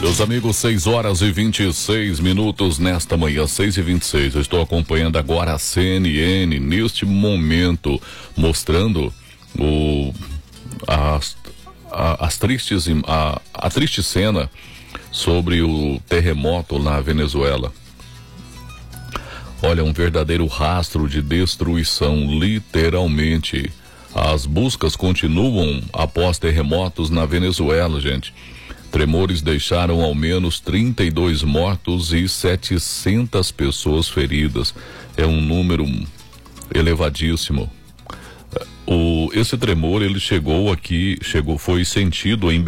Meus amigos, 6h26 nesta manhã, 6h26. Eu estou acompanhando agora a CNN neste momento, mostrando a triste cena sobre o terremoto na Venezuela. Olha, um verdadeiro rastro de destruição, literalmente. As buscas continuam após terremotos na Venezuela, gente. Tremores deixaram ao menos 32 mortos e 700 pessoas feridas. É um número elevadíssimo. Esse tremor, ele foi sentido em